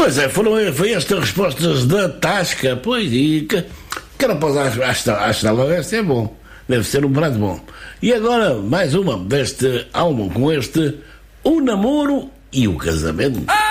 Pois é, foi estas respostas da Tasca, pois, e que rapaz, acho logo este é bom, deve ser um prato bom. E agora, mais uma deste álbum com este, O Namoro e o Casamento.